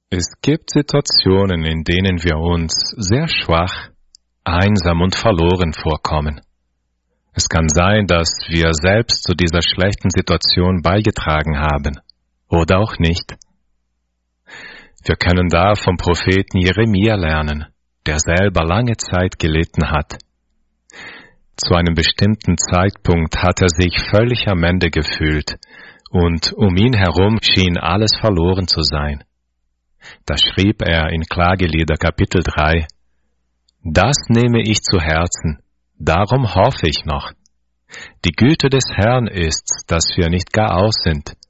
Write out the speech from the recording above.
Es gibt Situationen, in denen wir uns sehr schwach, einsam und verloren vorkommen. Es kann sein, dass wir selbst zu dieser schlechten Situation beigetragen haben, oder auch nicht. Wir können da vom Propheten Jeremia lernen, der selber lange Zeit gelitten hat. Zu einem bestimmten Zeitpunkt hat er sich völlig am Ende gefühlt, und um ihn herum schien alles verloren zu sein. Da schrieb er in Klagelieder Kapitel 3: Das nehme ich zu Herzen, darum hoffe ich noch. Die Güte des Herrn ist's, dass wir nicht gar aus sind,